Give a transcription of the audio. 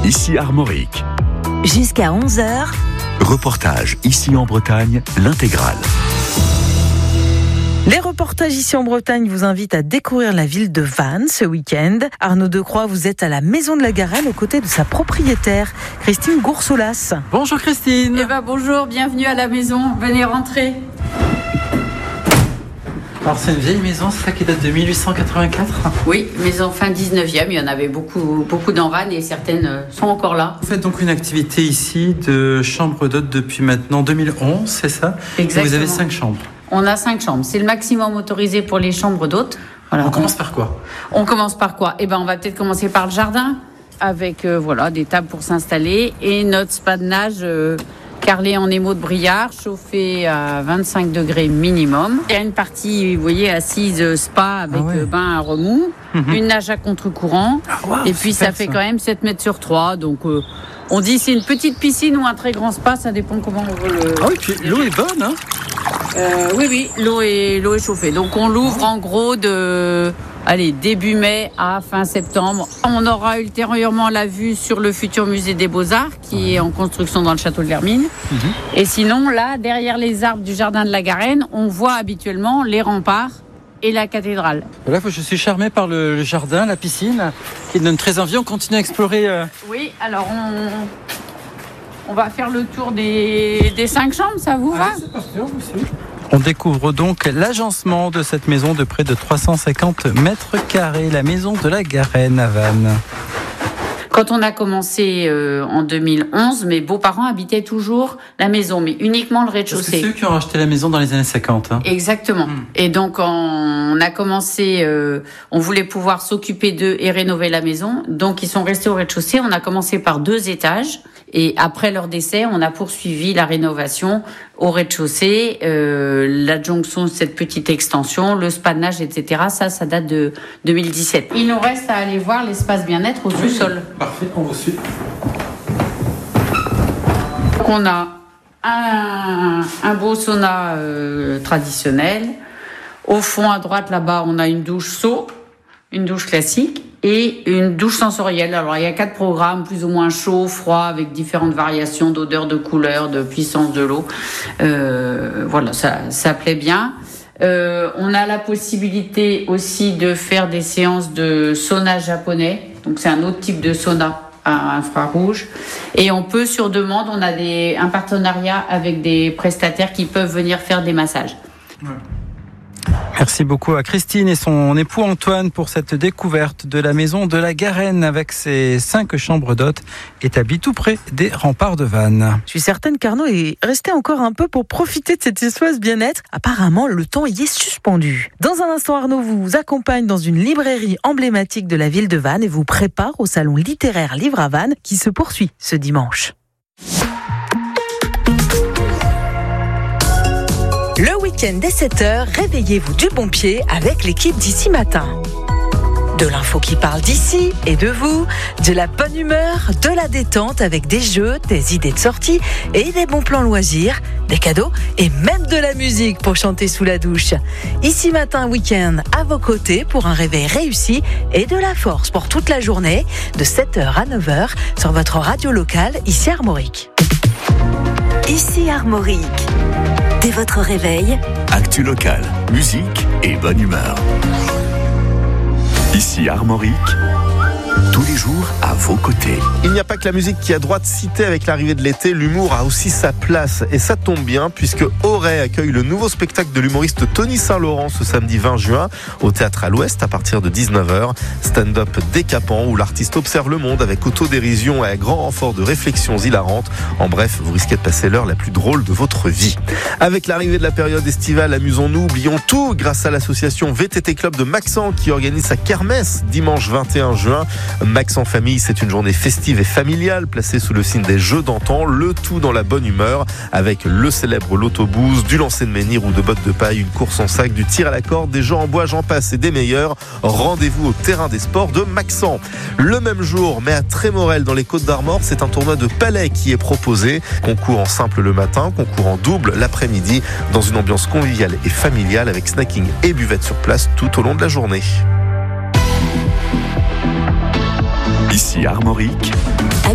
Ici Armorique. Jusqu'à 11h. Reportage ici en Bretagne, l'intégrale. Les reportages ici en Bretagne vous invitent à découvrir la ville de Vannes ce week-end. Arnaud Decroix, vous êtes à la Maison de la Garenne aux côtés de sa propriétaire, Christine Goursolas. Bonjour Christine. Bonjour, bienvenue à la maison, venez rentrer. Alors c'est une vieille maison, c'est ça qui date de 1884 ? Oui, maison fin 19e, il y en avait beaucoup dans Vannes et certaines sont encore là. Vous faites donc une activité ici de chambre d'hôtes depuis maintenant 2011, c'est ça ? Exactement. Et vous avez 5 chambres. On a 5 chambres, c'est le maximum autorisé pour les chambres d'hôtes. Voilà. On commence par quoi ? On commence par quoi ? On va peut-être commencer par le jardin, avec des tables pour s'installer et notre spa de nage carrelé en émaux de brillard, chauffé à 25 degrés minimum. Il y a une partie, vous voyez, assise spa avec bain à remous, une nage à contre-courant, et puis ça fait quand même 7 mètres sur 3, donc on dit c'est une petite piscine ou un très grand spa, ça dépend comment on veut le... Ah oui, puis l'eau est bonne, hein ? Oui, l'eau est chauffée. Donc on l'ouvre en gros début mai à fin septembre. On aura ultérieurement la vue sur le futur musée des Beaux-Arts qui est en construction dans le château de l'Hermine. Et sinon, là, derrière les arbres du jardin de la Garenne, on voit habituellement les remparts et la cathédrale. Là, je suis charmé par le jardin, la piscine, qui donne très envie. On continue à explorer. Oui, alors on va faire le tour des 5 chambres, ça vous va ? C'est parfait, on vous suit. On découvre donc l'agencement de cette maison de près de 350 mètres carrés, la maison de la Garenne à Vannes. Quand on a commencé en 2011, mes beaux-parents habitaient toujours la maison, mais uniquement le rez-de-chaussée. C'est ceux qui ont racheté la maison dans les années 50. Hein. Exactement. Et donc, on a commencé, on voulait pouvoir s'occuper d'eux et rénover la maison. Donc, ils sont restés au rez-de-chaussée. On a commencé par 2 étages. Et après leur décès, on a poursuivi la rénovation au rez-de-chaussée, l'adjonction de cette petite extension, le spa de nage, etc. Ça date de 2017. Il nous reste à aller voir l'espace bien-être au sous-sol. Parfait, on vous suit. Donc on a un beau sauna traditionnel. Au fond, à droite, là-bas, on a une douche seau, une douche classique. Et une douche sensorielle. Alors, il y a 4 programmes, plus ou moins chaud, froid, avec différentes variations d'odeur, de couleur, de puissance de l'eau. Ça plaît bien. On a la possibilité aussi de faire des séances de sauna japonais. Donc, c'est un autre type de sauna à infrarouge. Et on peut, sur demande, on a un partenariat avec des prestataires qui peuvent venir faire des massages. Ouais. Merci beaucoup à Christine et son époux Antoine pour cette découverte de la maison de la Garenne avec ses 5 chambres d'hôtes établies tout près des remparts de Vannes. Je suis certaine qu'Arnaud est resté encore un peu pour profiter de cet espace bien-être. Apparemment, le temps y est suspendu. Dans un instant, Arnaud vous accompagne dans une librairie emblématique de la ville de Vannes et vous prépare au salon littéraire Livre à Vannes qui se poursuit ce dimanche. Le week-end dès 7h, réveillez-vous du bon pied avec l'équipe d'Ici Matin. De l'info qui parle d'ici et de vous, de la bonne humeur, de la détente avec des jeux, des idées de sortie et des bons plans loisirs, des cadeaux et même de la musique pour chanter sous la douche. Ici Matin week-end à vos côtés pour un réveil réussi et de la force pour toute la journée de 7h à 9h sur votre radio locale ici Armorique. Ici Armorique. Dès votre réveil, Actu locale, musique et bonne humeur. Ici Armorique, tous les jours à vos côtés. Il n'y a pas que la musique qui a droit de citer avec l'arrivée de l'été, l'humour a aussi sa place. Et ça tombe bien puisque Auray accueille le nouveau spectacle de l'humoriste Tony Saint-Laurent ce samedi 20 juin au Théâtre à l'Ouest à partir de 19h. Stand-up décapant où l'artiste observe le monde avec autodérision et un grand renfort de réflexions hilarantes. En bref, vous risquez de passer l'heure la plus drôle de votre vie. Avec l'arrivée de la période estivale, amusons-nous, oublions tout grâce à l'association VTT Club de Maxent qui organise sa kermesse dimanche 21 juin. Max en famille, c'est une journée festive et familiale placée sous le signe des jeux d'antan, le tout dans la bonne humeur avec le célèbre l'autobus, du lancer de menhir ou de bottes de paille, une course en sac, du tir à la corde, des jeux en bois, j'en passe et des meilleurs. Rendez-vous au terrain des sports de Maxent. Le même jour, mais à Trémorel dans les Côtes-d'Armor, c'est un tournoi de palais qui est proposé. Concours en simple le matin, concours en double l'après-midi, dans une ambiance conviviale et familiale avec snacking et buvette sur place tout au long de la journée. Ici Armorique,